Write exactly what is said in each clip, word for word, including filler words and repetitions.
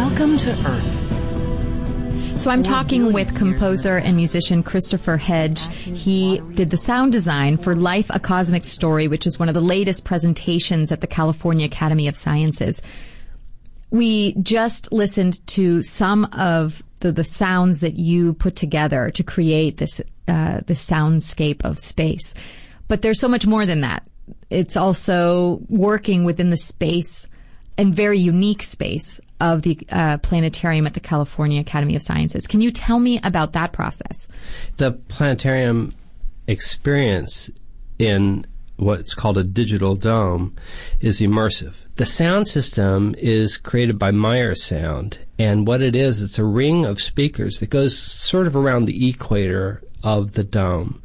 Welcome to Earth. So I'm talking with composer and musician Christopher Hedge. He did the sound design for Life, A Cosmic Story, which is one of the latest presentations at the California Academy of Sciences. We just listened to some of the, the sounds that you put together to create this, uh, this soundscape of space. But there's so much more than that. It's also working within the space and very unique space of the uh, planetarium at the California Academy of Sciences. Can you tell me about that process? The planetarium experience in what's called a digital dome is immersive. The sound system is created by Meyer Sound, and what it is, it's a ring of speakers that goes sort of around the equator of the dome.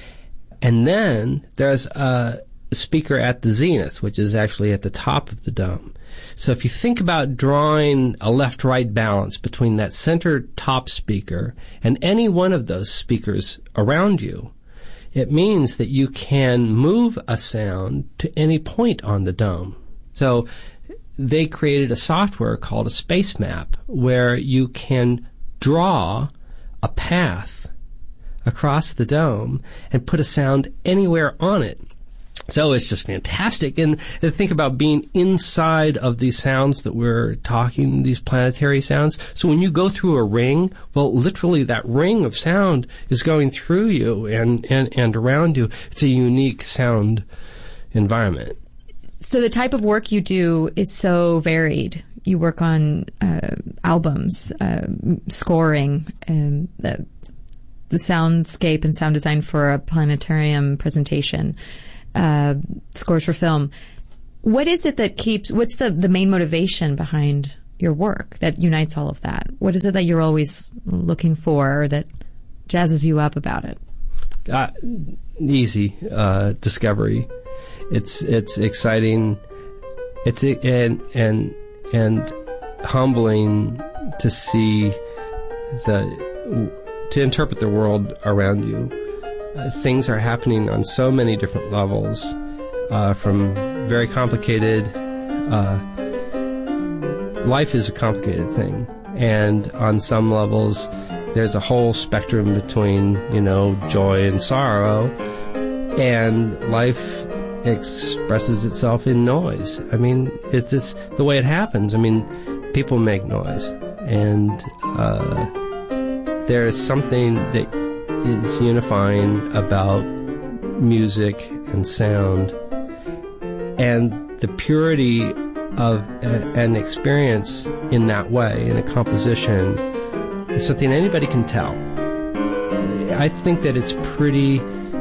And then there's a speaker at the zenith, which is actually at the top of the dome. So if you think about drawing a left-right balance between that center top speaker and any one of those speakers around you, it means that you can move a sound to any point on the dome. So they created a software called a space map where you can draw a path across the dome and put a sound anywhere on it. So it's just fantastic. And think about being inside of these sounds that we're talking, these planetary sounds. So when you go through a ring, well, literally that ring of sound is going through you and, and, and around you. It's a unique sound environment. So the type of work you do is so varied. You work on uh, albums, uh, scoring, um, the, the soundscape and sound design for a planetarium presentation. Uh, scores for film. What is it that keeps, what's the, the main motivation behind your work that unites all of that? What is it that you're always looking for or that jazzes you up about it? Uh, easy, uh, discovery. It's, it's exciting. It's, and, and, and humbling to see the, to interpret the world around you. Uh, things are happening on so many different levels, uh, from very complicated, uh, life is a complicated thing. And on some levels, there's a whole spectrum between, you know, joy and sorrow. And life expresses itself in noise. I mean, it's this, the way it happens. I mean, people make noise. And, uh, there is something that is unifying about music and sound, and the purity of a, an experience in that way, in a composition, is something anybody can tell. I think that it's pretty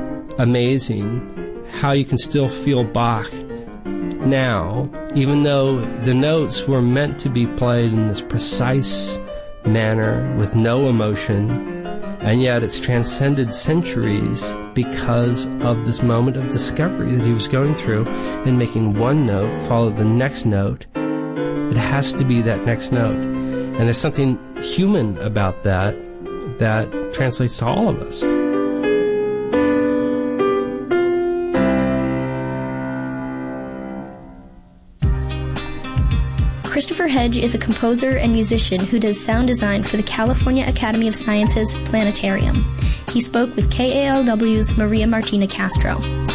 amazing how you can still feel Bach now, even though the notes were meant to be played in this precise manner with no emotion. And yet it's transcended centuries because of this moment of discovery that he was going through and making one note follow the next note. It has to be that next note. And there's something human about that that translates to all of us. Christopher Hedge is a composer and musician who does sound design for the California Academy of Sciences Planetarium. He spoke with K A L W's Maria Martina Castro.